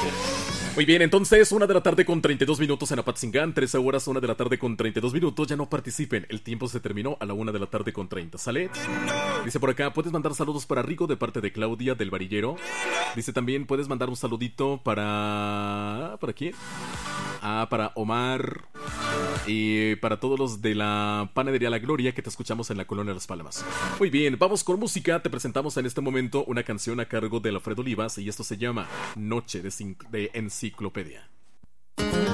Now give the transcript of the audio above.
Muy bien, entonces 1 de la tarde con 32 minutos en Apatzingán, 13 horas, 1 de la tarde con 32 minutos. Ya no participen, el tiempo se terminó a la 1 de la tarde con 30. ¿Sale? Dice por acá, puedes mandar saludos para Rigo de parte de Claudia del Varillero. Dice también, puedes mandar un saludito para... ¿Para quién? Para Omar y para todos los de la Panadería La Gloria que te escuchamos en la Colonia Las Palmas. Muy bien, vamos con música. Te presentamos en este momento una canción a cargo de Alfredo Olivas y esto se llama Noche de Enciclopedia.